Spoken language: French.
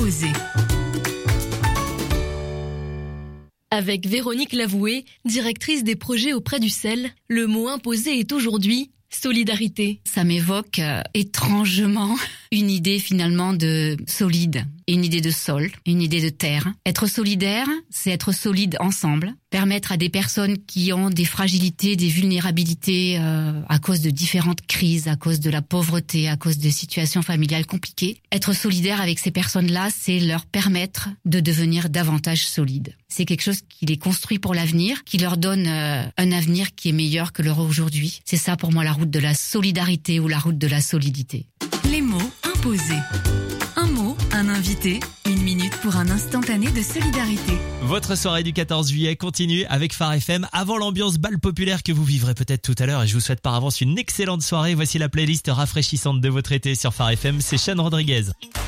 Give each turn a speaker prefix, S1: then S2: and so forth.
S1: imposé.
S2: Avec Véronique Lavoué, directrice des projets auprès du CEL, le mot imposé est aujourd'hui solidarité.
S3: Ça m'évoque étrangement une idée finalement de solide, une idée de sol, une idée de terre. Être solidaire, c'est être solide ensemble, permettre à des personnes qui ont des fragilités, des vulnérabilités à cause de différentes crises, à cause de la pauvreté, à cause de situations familiales compliquées. Être solidaire avec ces personnes-là, c'est leur permettre de devenir davantage solides. C'est quelque chose qui les construit pour l'avenir, qui leur donne un avenir qui est meilleur que leur aujourd'hui. C'est ça pour moi la route de la solidarité ou la route de la solidité.
S1: Les mots imposés. Un mot, un invité, 1 minute pour un instantané de solidarité.
S4: Votre soirée du 14 juillet continue avec Phare FM avant l'ambiance bal populaire que vous vivrez peut-être tout à l'heure et je vous souhaite par avance une excellente soirée. Voici la playlist rafraîchissante de votre été sur Phare FM, c'est Sean Rodriguez.